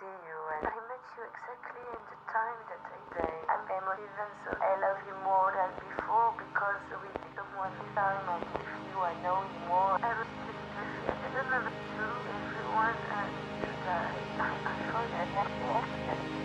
see you, and I met you exactly in the time that I emotive, and so I love you more